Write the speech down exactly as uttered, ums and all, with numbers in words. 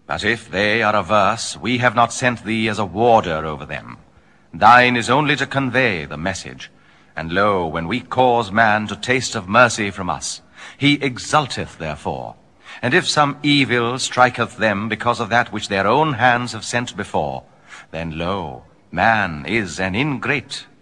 But if they are averse, we have not sent thee as a warder over them. Thine is only to convey the message. And lo, when we cause man to taste of mercy from us, he exulteth therefore. And if some evil striketh them because of that which their own hands have sent before, then lo, man is an ingrate